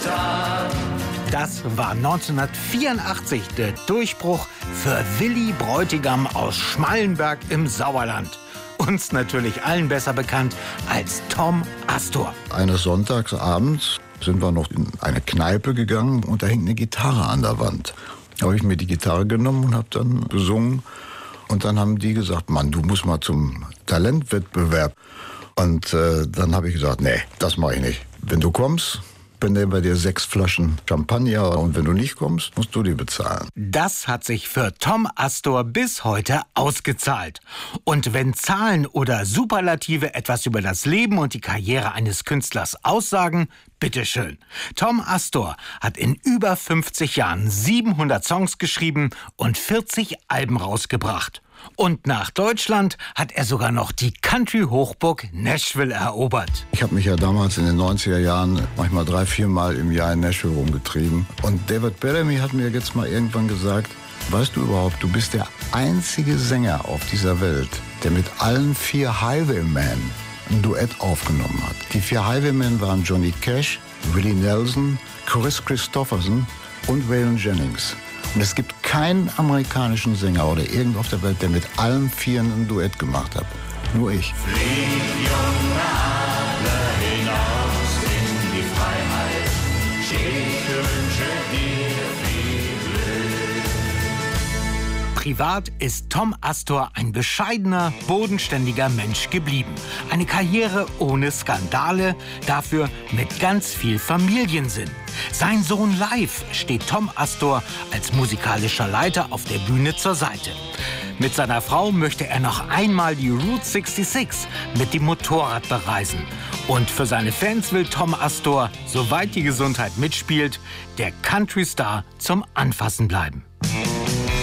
Das war 1984 der Durchbruch für Willy Bräutigam aus Schmallenberg im Sauerland. Uns natürlich allen besser bekannt als Tom Astor. Eines Sonntagsabends sind wir noch in eine Kneipe gegangen und da hing eine Gitarre an der Wand. Da habe ich mir die Gitarre genommen und habe dann gesungen. Und dann haben die gesagt, Mann, du musst mal zum Talentwettbewerb. Und dann habe ich gesagt, nee, das mache ich nicht. Wenn du kommst, nehmen wir dir 6 Flaschen Champagner und wenn du nicht kommst, musst du die bezahlen. Das hat sich für Tom Astor bis heute ausgezahlt. Und wenn Zahlen oder Superlative etwas über das Leben und die Karriere eines Künstlers aussagen, bitteschön. Tom Astor hat in über 50 Jahren 700 Songs geschrieben und 40 Alben rausgebracht. Und nach Deutschland hat er sogar noch die Country-Hochburg Nashville erobert. Ich habe mich ja damals in den 90er Jahren manchmal 3-4 Mal im Jahr in Nashville rumgetrieben. Und David Bellamy hat mir jetzt mal irgendwann gesagt, weißt du überhaupt, du bist der einzige Sänger auf dieser Welt, der mit allen 4 Highwaymen ein Duett aufgenommen hat. Die 4 Highwaymen waren Johnny Cash, Willie Nelson, Chris Christopherson und Waylon Jennings. Und es gibt keinen amerikanischen Sänger oder irgendwo auf der Welt, der mit allen 4 ein Duett gemacht hat. Nur ich. Flieg, junge Adler, hinaus in die Freiheit. Ich wünsche dir viel Glück. Privat ist Tom Astor ein bescheidener, bodenständiger Mensch geblieben. Eine Karriere ohne Skandale, dafür mit ganz viel Familiensinn. Sein Sohn Live steht Tom Astor als musikalischer Leiter auf der Bühne zur Seite. Mit seiner Frau möchte er noch einmal die Route 66 mit dem Motorrad bereisen. Und für seine Fans will Tom Astor, soweit die Gesundheit mitspielt, der Country-Star zum Anfassen bleiben.